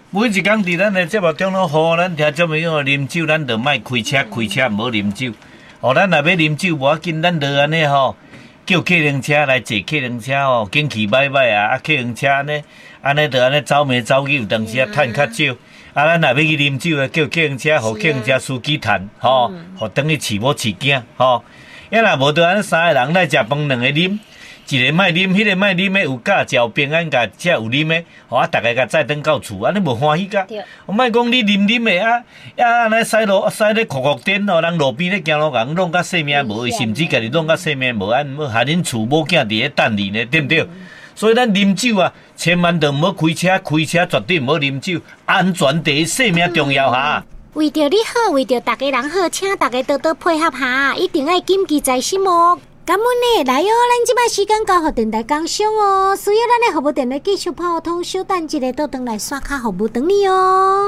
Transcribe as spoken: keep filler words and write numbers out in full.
每一工伫咱的节目中拢呼咱听众朋友啉酒，咱就莫开车，开车唔好啉酒。哦，咱若要啉酒无要紧，咱就安尼吼，叫客人车来坐客人车吼，景气歹歹啊，啊客人车安尼，安尼就安尼走眉走去，有当时啊趁较少。啊，咱若要去啉酒啊，叫客人车，互客人车司机趁，吼，互等于饲某饲囝，吼。要若无就安尼三个人来食饭，两个啉。一个卖啉，迄个卖啉的有假招平安甲遮有啉的，吼啊，逐个甲载登到厝，安尼无欢喜甲。我莫讲你啉啉的啊，啊安尼驶路驶咧酷酷颠哦，人路边咧行路人弄甲性命无，甚至家己弄甲性命无，安要害恁厝某囝伫咧等你呢，对不对？所以咱啉酒啊，千万就毋好开车，开车绝对毋好啉酒，安全第一，性命重要哈。 为着你好，为着大家人好，请大家多多配合下，一定要谨记在心哦。感恩呢，来哦，咱即摆时间交互电台工商哦，需要咱的服务电话继续泡通，稍等一下倒转来刷卡服务等你哦。